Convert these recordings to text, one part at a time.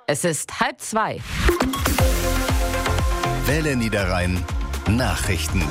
Es ist 1:30. Welle Niederrhein Nachrichten.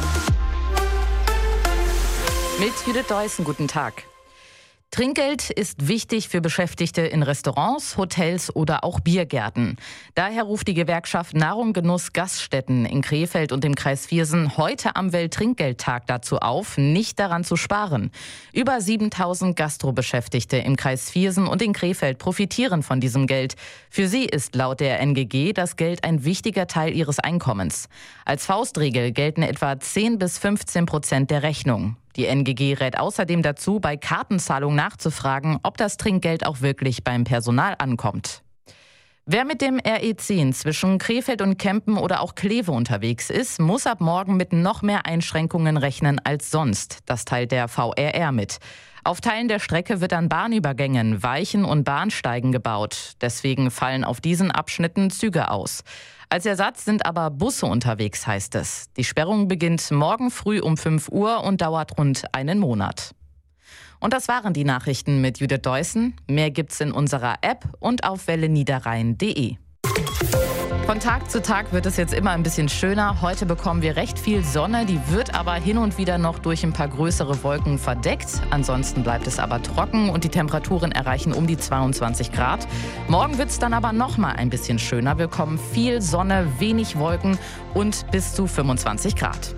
Mit Judith Deussen, guten Tag. Trinkgeld ist wichtig für Beschäftigte in Restaurants, Hotels oder auch Biergärten. Daher ruft die Gewerkschaft Nahrung Genuss Gaststätten in Krefeld und im Kreis Viersen heute am Welttrinkgeldtag dazu auf, nicht daran zu sparen. Über 7.000 Gastrobeschäftigte im Kreis Viersen und in Krefeld profitieren von diesem Geld. Für sie ist laut der NGG das Geld ein wichtiger Teil ihres Einkommens. Als Faustregel gelten etwa 10-15% der Rechnung. Die NGG rät außerdem dazu, bei Kartenzahlung nachzufragen, ob das Trinkgeld auch wirklich beim Personal ankommt. Wer mit dem RE10 zwischen Krefeld und Kempen oder auch Kleve unterwegs ist, muss ab morgen mit noch mehr Einschränkungen rechnen als sonst. Das teilt der VRR mit. Auf Teilen der Strecke wird an Bahnübergängen, Weichen und Bahnsteigen gebaut. Deswegen fallen auf diesen Abschnitten Züge aus. Als Ersatz sind aber Busse unterwegs, heißt es. Die Sperrung beginnt morgen früh um 5 Uhr und dauert rund einen Monat. Und das waren die Nachrichten mit Judith Deussen. Mehr gibt's in unserer App und auf welleniederrhein.de. Von Tag zu Tag wird es jetzt immer ein bisschen schöner. Heute bekommen wir recht viel Sonne, die wird aber hin und wieder noch durch ein paar größere Wolken verdeckt. Ansonsten bleibt es aber trocken und die Temperaturen erreichen um die 22 Grad. Morgen wird es dann aber noch mal ein bisschen schöner. Wir bekommen viel Sonne, wenig Wolken und bis zu 25 Grad.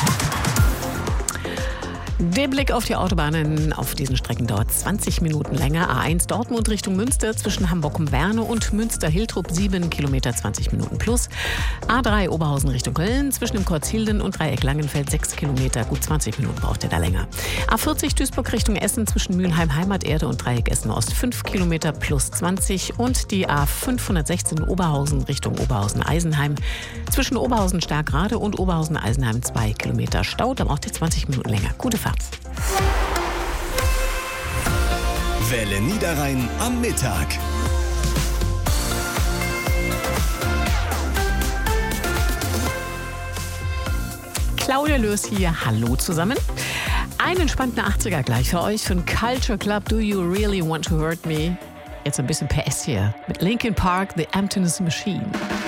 Der Blick auf die Autobahnen auf diesen Strecken dauert 20 Minuten länger. A1 Dortmund Richtung Münster zwischen Hamburg-Werne und Münster-Hiltrup 7 Kilometer 20 Minuten plus. A3 Oberhausen Richtung Köln zwischen dem Kreuzhilden und Dreieck Langenfeld 6 Kilometer, gut 20 Minuten braucht ihr da länger. A40 Duisburg Richtung Essen zwischen Mülheim Heimaterde und Dreieck Essen Ost 5 Kilometer plus 20 und die A516 Oberhausen Richtung Oberhausen-Eisenheim zwischen Oberhausen-Starkrade und Oberhausen-Eisenheim 2 Kilometer Stau, da braucht ihr 20 Minuten länger. Gute Fahrt. Welle Niederrhein am Mittag. Claudia Lörs hier, hallo zusammen. Einen entspannten 80er gleich für euch von Culture Club, Do You Really Want to Hurt Me? Jetzt ein bisschen PS hier mit Linkin Park, The Emptiness Machine.